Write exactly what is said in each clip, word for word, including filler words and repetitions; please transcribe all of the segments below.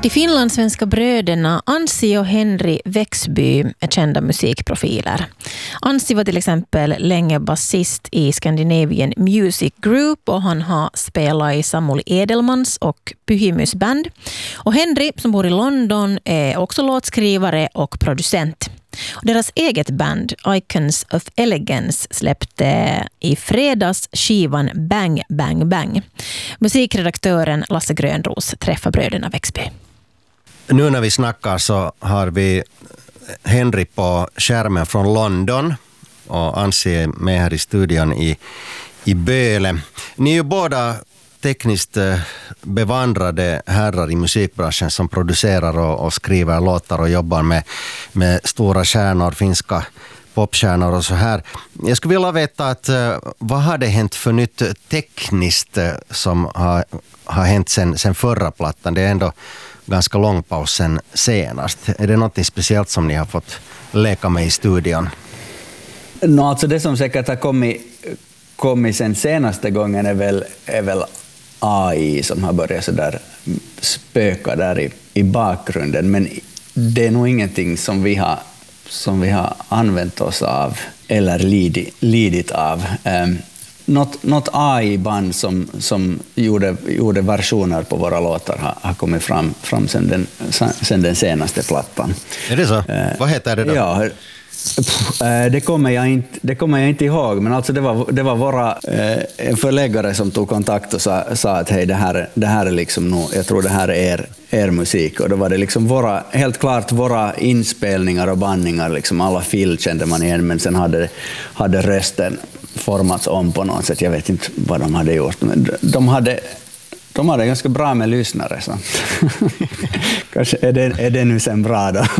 De finlandssvenska bröderna Anssi och Henry Växby är kända musikprofiler. Anssi var till exempel länge basist i Scandinavian Music Group och han har spelat i Samuli Edelmans och Pyhimys band. Och Henry, som bor i London, är också låtskrivare och producent. Och deras eget band, Icons of Elegance, släppte i fredags skivan Bang Bang Bang. Musikredaktören Lasse Grönros träffar bröderna Växby. Nu när vi snackar så har vi Henry på skärmen från London och Anssi är med här i studion i, i Böle. Ni är ju båda tekniskt bevandrade herrar i musikbranschen som producerar och, och skriver låtar och jobbar med, med stora stjärnor, finska popstjärnor och så här. Jag skulle vilja veta att vad har det hänt för nytt tekniskt som har, har hänt sen, sen förra plattan? Det är ändå ganska lång paus sen senast. Är det något speciellt som ni har fått leka med i studion? No, alltså det som säkert har kommit, kommit sen senaste gången är väl, är väl A I som har börjat så där spöka där i, i bakgrunden. Men det är nog ingenting som vi har, som vi har använt oss av eller lidit, lidit av. Um, Något, något A I-band som, som gjorde, gjorde versioner på våra låtar har, har kommit fram, fram sen, den, sen den senaste plattan. Är det så? Eh, Vad heter det då? Ja, det kommer jag inte, det kommer jag inte ihåg, men alltså det var, det var våra eh, en förläggare som tog kontakt och sa, sa att hej, det här, det här är liksom nog, jag tror det här är er, er musik. Och då var det liksom våra, helt klart våra inspelningar och bandningar, liksom alla fill kände man igen, men sen hade, hade rösten formats om på något sätt. Jag vet inte vad de hade gjort, men de hade, de hade ganska bra med lyssnare. Så. Kanske är det, är det nu sen bra då.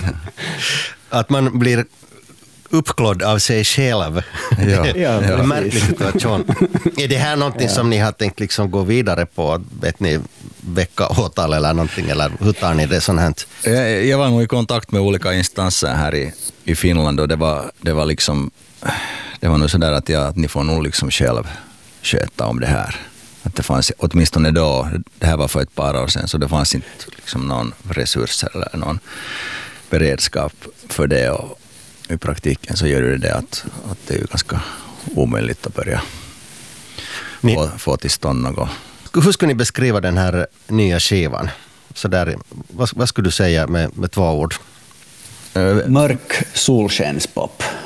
Att man blir uppklodd av sig själv. Ja, det är en märklig situation. Är det här någonting ja. som ni har tänkt liksom gå vidare på? Vet ni, väcka åtal eller någonting? Eller hur tar ni det sånt här? Jag, jag var nog i kontakt med olika instanser här i, i Finland och det var, det var liksom det var nog sådär att, jag, att ni får nog liksom själv sköta om det här. Att det fanns, åtminstone då, det här var för ett par år sedan, så det fanns inte liksom någon resurser eller någon beredskap för det, och i praktiken så gör det det att, att det är ju ganska omöjligt att börja ni, få, få till stånd något. Hur skulle ni beskriva den här nya skivan? Så där, vad, vad skulle du säga med, med två ord? Mörk solskenspop.